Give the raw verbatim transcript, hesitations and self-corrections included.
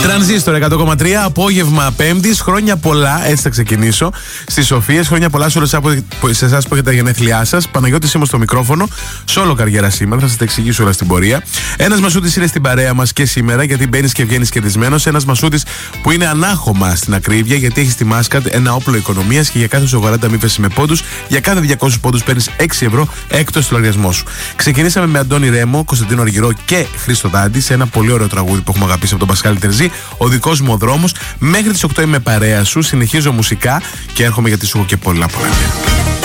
Τρανζίστορ εκατό κόμμα τρία, απόγευμα Πέμπτης. Χρόνια πολλά, έτσι θα ξεκινήσω. Στις Σοφίες, χρόνια πολλά σε όλους σε εσάς που έχετε τα γενέθλιά σας. Παναγιώτης είμαι στο μικρόφωνο. Σόλο καριέρα σήμερα, θα σας τα εξηγήσω όλα στην πορεία. Ένας Μασούτης είναι στην παρέα μας και σήμερα, γιατί μπαίνεις και βγαίνεις κερδισμένος. Ένας Μασούτης που είναι ανάχωμα στην ακρίβεια, γιατί έχει στη μάσκα ένα όπλο οικονομίας και για κάθε σοβαρά ανταμείβεσαι με πόντους. Για κάθε διακόσιους πόντους παίρνεις έξι ευρώ έκτος στο λογαριασμό σου. Ξεκινήσαμε με Αντώνη Ρέμο, Κωνσταντίνο Αργυρό και Χρήστο Δάντη σε ένα πολύ ωραίο τραγούδι που έχουμε αγαπήσει από τον Πασχάλη Τερζή. Ο δικός μου ο δρόμος. Μέχρι τις οκτώ είμαι παρέα σου, συνεχίζω μουσικά και έρχομαι γιατί σου έχω και πολλά πολλά.